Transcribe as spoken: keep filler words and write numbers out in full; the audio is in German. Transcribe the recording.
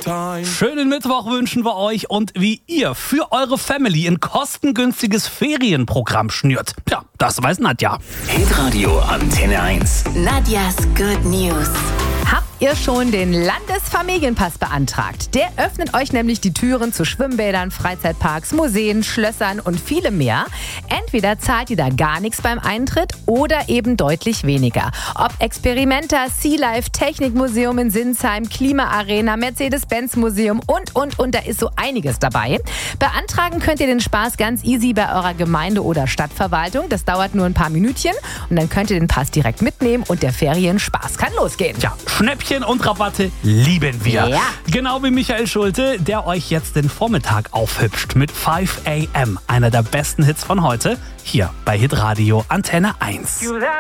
Schönen Mittwoch wünschen wir euch und wie ihr für eure Family ein kostengünstiges Ferienprogramm schnürt. Ja, das weiß Nadja. Hitradio Antenne eins. Nadjas Good News. Habt ihr schon den Landesfamilienpass beantragt? Der öffnet euch nämlich die Türen zu Schwimmbädern, Freizeitparks, Museen, Schlössern und vielem mehr. Entweder zahlt ihr da gar nichts beim Eintritt oder eben deutlich weniger. Ob Experimenta, Sea Life, Technikmuseum in Sinsheim, Klimaarena, Mercedes-Benz-Museum und, und, und, da ist so einiges dabei. Beantragen könnt ihr den Spaß ganz easy bei eurer Gemeinde- oder Stadtverwaltung. Das dauert nur ein paar Minütchen und dann könnt ihr den Pass direkt mitnehmen und der Ferienspaß kann losgehen. Ja, Schnäppchen und Rabatte lieben wir. Ja. Genau wie Michael Schulte, der euch jetzt den Vormittag aufhübscht mit five a m. Einer der besten Hits von heute, hier bei Hitradio Antenne eins.